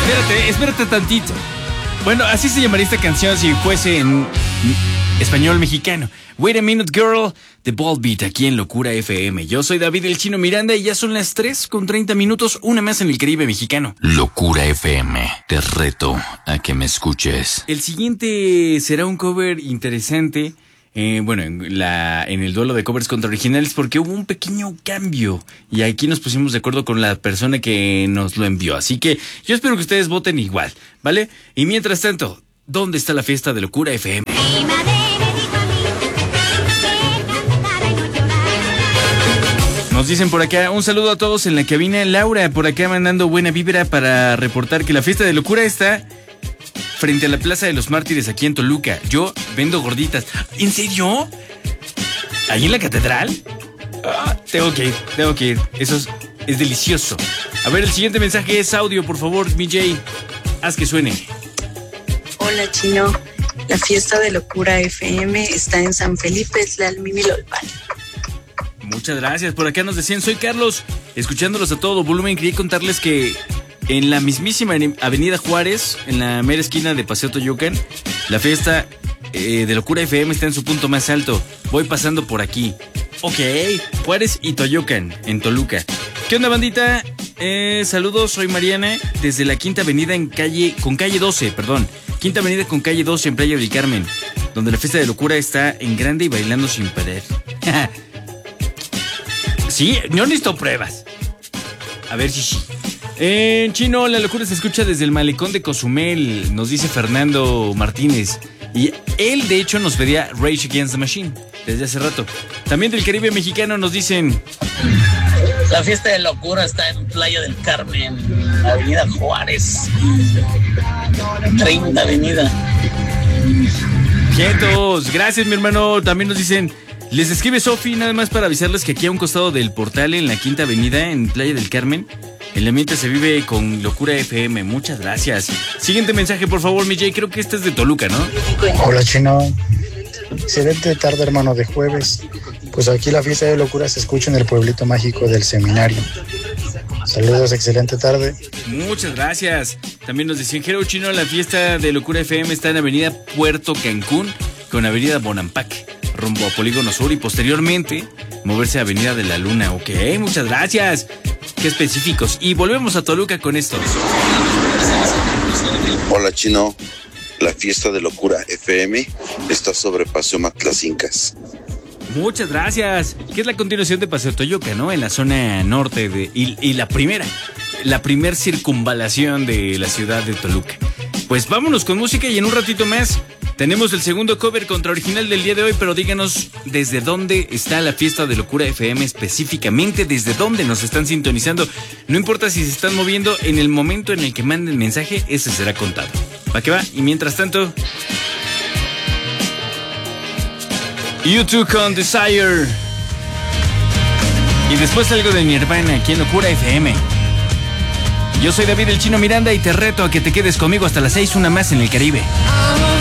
Espérate tantito. Bueno, así se llamaría esta canción si fuese en español mexicano. Wait a Minute Girl, The Ball Beat, aquí en Locura FM. Yo soy David el Chino Miranda y ya son las 3:30, una más en el Caribe mexicano. Locura FM, te reto a que me escuches. El siguiente será un cover interesante. En el duelo de covers contra originales, porque hubo un pequeño cambio y aquí nos pusimos de acuerdo con la persona que nos lo envió, así que yo espero que ustedes voten igual, ¿vale? Y mientras tanto, ¿dónde está la fiesta de Locura FM? Nos dicen por acá, un saludo a todos en la cabina. Laura por acá mandando buena vibra para reportar que la fiesta de Locura está frente a la Plaza de los Mártires aquí en Toluca. Yo vendo gorditas. ¿En serio? ¿Ahí en la catedral? Tengo que ir. Eso es delicioso. A ver, el siguiente mensaje es audio, por favor, BJ. Haz que suene. Hola, Chino. La fiesta de Locura FM está en San Felipe, Tlalmimilolpan. Muchas gracias. Por acá nos decían, soy Carlos, escuchándolos a todo volumen. Quería contarles que en la mismísima Avenida Juárez, en la mera esquina de Paseo Toyocan, la fiesta de Locura FM está en su punto más alto. Voy pasando por aquí. Ok, Juárez y Toyocan, en Toluca. ¿Qué onda, bandita? Saludos, soy Mariana, desde la Quinta Avenida con calle 12, en Playa del Carmen, donde la fiesta de Locura está en grande y bailando sin parar. Sí, no necesito pruebas. A ver si sí. En Chino, la locura se escucha desde el malecón de Cozumel, nos dice Fernando Martínez. Y él, de hecho, nos pedía Rage Against the Machine desde hace rato. También del Caribe mexicano nos dicen... La fiesta de Locura está en Playa del Carmen, Avenida Juárez, 30 Avenida. Quietos, gracias mi hermano. También nos dicen... Les escribe Sofi, nada más para avisarles que aquí a un costado del portal, en la Quinta Avenida, en Playa del Carmen, el ambiente se vive con Locura FM. Muchas gracias. Siguiente mensaje, por favor, mi Jay. Creo que este es de Toluca, ¿no? Hola, Chino. Excelente tarde, hermano, de jueves. Pues aquí la fiesta de Locura se escucha en el pueblito mágico del Seminario. Saludos, excelente tarde. Muchas gracias. También nos decían, Jero Chino, la fiesta de Locura FM está en Avenida Puerto Cancún con Avenida Bonampak, rumbo a Polígono Sur, y posteriormente moverse a Avenida de la Luna. Ok, muchas gracias. Qué específicos. Y volvemos a Toluca con estos. Hola, Chino. La fiesta de Locura FM está sobre Paseo Matlacincas. Muchas gracias. Que es la continuación de Paseo Toyoca, ¿no? En la zona norte y la primer circunvalación de la ciudad de Toluca. Pues vámonos con música y en un ratito más tenemos el segundo cover contra original del día de hoy, pero díganos desde dónde está la fiesta de Locura FM, específicamente desde dónde nos están sintonizando. No importa si se están moviendo, en el momento en el que manden mensaje, ese será contado. ¿Va que va? Y mientras tanto, U2 con Desire. Y después algo de Nirvana aquí en Locura FM. Yo soy David el Chino Miranda y te reto a que te quedes conmigo hasta las 6, una más en el Caribe.